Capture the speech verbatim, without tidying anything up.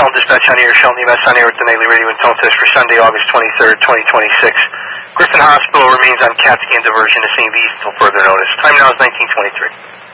Shelton Dispatch on air, Shelton E M S on air with the nightly radio and tone test for Sunday, August twenty-third, twenty twenty-six. Griffin Hospital remains on CAT scan diversion to Saint V's until further notice. Time now is nineteen twenty-three.